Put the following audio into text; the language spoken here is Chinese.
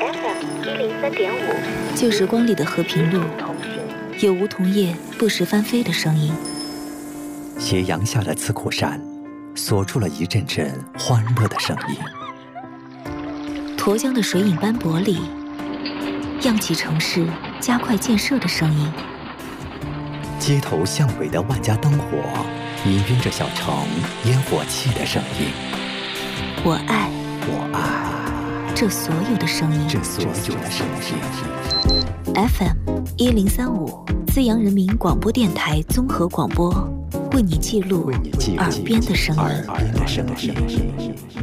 FM103.5， 旧时光里的和平路，有梧桐叶不时翻飞的声音。 斜阳下的刺库山，锁住了一阵阵欢乐的声音。 沱江的水影斑驳里，漾起城市加快建设的声音。 街头巷尾的万家灯火，氤氲着小城烟火气的声音。 我爱这所有的声音。FM1035，资阳人民广播电台综合广播，为你记录耳边的声音。